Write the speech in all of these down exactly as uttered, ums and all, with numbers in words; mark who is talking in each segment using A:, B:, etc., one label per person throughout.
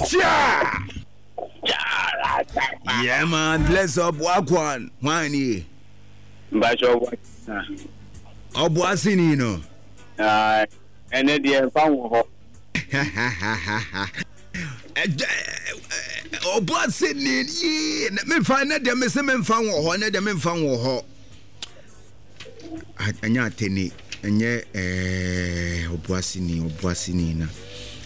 A: Ja! Yeah, man, bless up, walk one. One year.
B: Bajo,
A: Oh, Boasini, you know.
B: Uh, and then the found
A: Oh, Boasini, ye, let me find out the missing found one, the men found one. And ya teni, and ye, eh, oh, Boasini, oh, Boasini, na.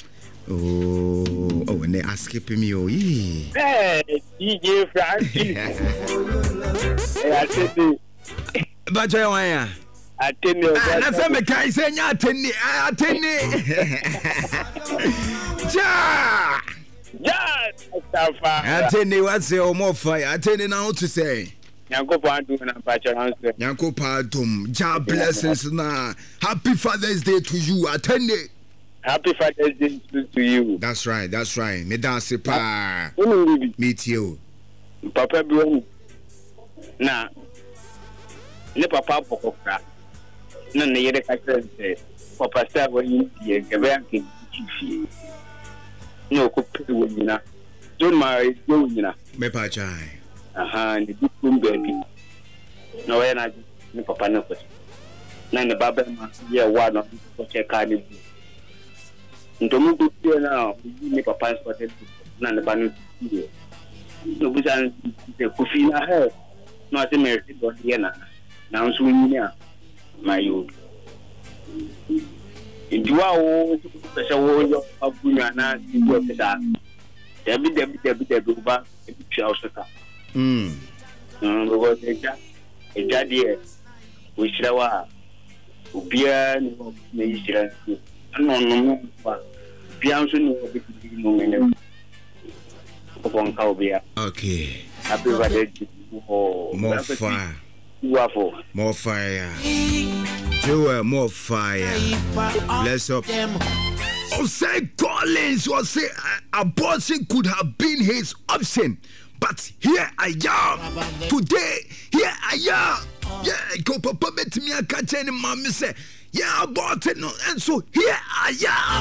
A: Oh, oh, and they are skipping me, oh, yeah.
B: Hey, D J Frankie. I said,
A: but I
B: I tell you,
A: that's a mechanic saying, I tell you, I tell you. Ja!
B: Ja!
A: I tell you, what's your more fire? I tell you now to say.
B: Yanko Pantum and Apache answer.
A: Yanko Pantum, Ja blessings now. Happy Father's Day to you. I tell you.
B: Happy Father's Day to you.
A: That's right, that's right. Me dance pa. Meet you.
B: Papa Bruno. Na. Ne papa pokokra. Na ne yere ka say papa star when you die gebe anke chifi. No ko pe wo nyina. Don't marry you nyina.
A: Me pa chai.
B: Aha, ni dikum baby. No we na ne papa na ko. Na ne baba ma ye wa no ko check ka ni. Ndomu do na ni papa spotted na ne ba no. No busan de kofi na he. No ase me do here na. Na nso nyina mayo. Ndiwa o pese wo yo abunya na ndiwa pesa. Debi debi debi debi ba ebi twa osaka.
A: Mm.
B: Mm go eja. Eja die. We shirawa. Ubia ni mo me shira. No no no ba. Bia nso ni obi no ngene. Ko ka obia.
A: Okay.
B: Happy birthday. Oh,
A: more fire.
B: Waffle.
A: More fire. Joel, more fire. Bless up. Oh, say Collins or say uh, abortion could have been his option. But here I am. Today, here I am. Yeah, go papa met me a catch any mommy say, yeah, abortion. And so here I am.